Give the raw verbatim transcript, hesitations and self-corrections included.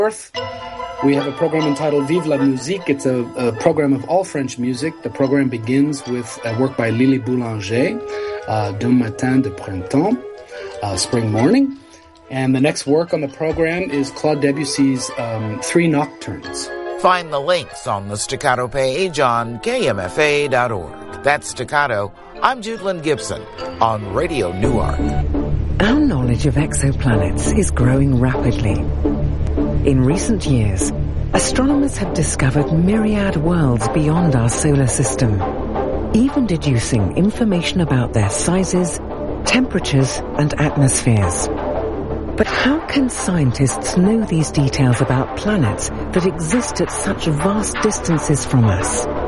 Earth. We have a program entitled Vive la Musique. It's a, a program of all French music. The program begins with a work by Lily Boulanger, uh, D'un matin de printemps, uh, Spring Morning. And the next work on the program is Claude Debussy's um, Three Nocturnes. Find the links on the Staccato page on K M F A dot org. That's Staccato. I'm Judelyn Gibson on Radio Newark. Our knowledge of exoplanets is growing rapidly. In recent years, astronomers have discovered myriad worlds beyond our solar system, even deducing information about their sizes, temperatures, and atmospheres. But how can scientists know these details about planets that exist at such vast distances from us?